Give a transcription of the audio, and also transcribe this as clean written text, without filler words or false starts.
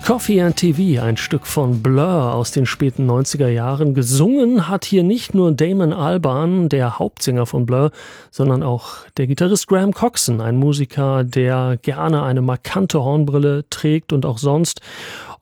Coffee and TV, ein Stück von Blur aus den späten 90er Jahren. Gesungen hat hier nicht nur Damon Albarn, der Hauptsänger von Blur, sondern auch der Gitarrist Graham Coxon, ein Musiker, der gerne eine markante Hornbrille trägt und auch sonst.